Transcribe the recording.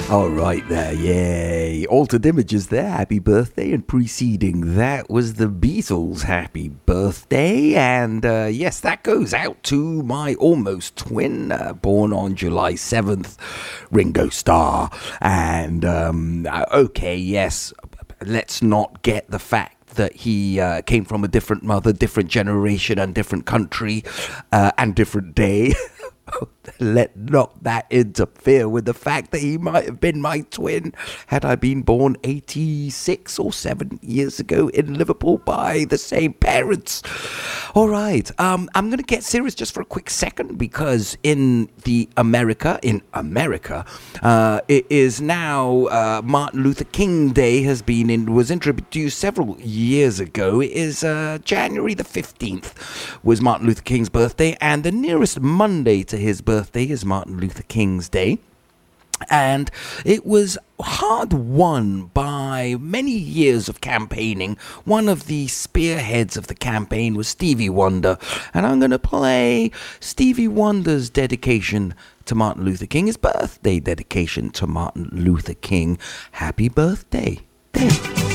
All right there, yay. Altered Images there, Happy Birthday. And preceding that was the Beatles' Happy Birthday. And yes, that goes out to my almost twin, born on July 7th, Ringo Starr. And okay, yes, let's not get the fact that he came from a different mother, different generation, and different country, and different day. Let not that interfere with the fact that he might have been my twin had I been born 86 or 7 years ago in Liverpool by the same parents. All right, I'm going to get serious just for a quick second, because in America, it is now Martin Luther King Day was introduced several years ago. It is January the 15th was Martin Luther King's birthday, and the nearest Monday to his birthday is Martin Luther King's Day. And it was hard won by many years of campaigning. One of the spearheads of the campaign was Stevie Wonder. And I'm going to play Stevie Wonder's dedication to Martin Luther King, his birthday dedication to Martin Luther King. Happy birthday. Day.